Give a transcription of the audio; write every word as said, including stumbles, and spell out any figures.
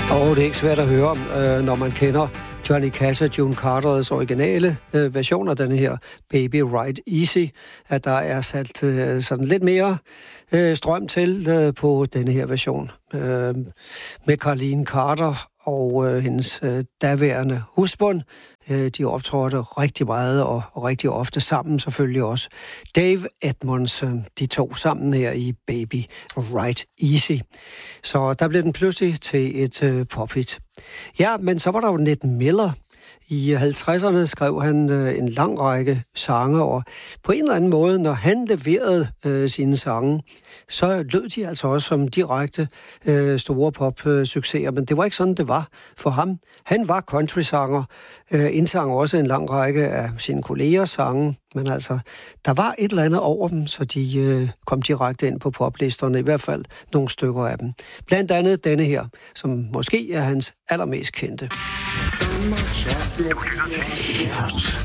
Og det er ikke svært at høre om, øh, når man kender Johnny Cash og June Carters originale øh, version af denne her Baby Ride Easy, at der er sat øh, sådan lidt mere øh, strøm til øh, på denne her version. Øh, med Carlene Carter og øh, hendes øh, daværende husbund. Øh, de optrådte rigtig meget og, og rigtig ofte sammen selvfølgelig også. Dave Edmunds, øh, de to sammen her i Baby Ride Easy. Så der blev den pludselig til et øh, pophit. Ja, men så var der jo Ned Miller. I halvtredserne skrev han øh, en lang række sange, og på en eller anden måde, når han leverede øh, sine sange, så lød de altså også som direkte øh, store pop-succeser. Men det var ikke sådan, det var for ham. Han var country-sanger, øh, indsang også en lang række af sine kollegers sange, men altså, der var et eller andet over dem, så de øh, kom direkte ind på poplisterne, i hvert fald nogle stykker af dem. Blandt andet denne her, som måske er hans allermest kendte.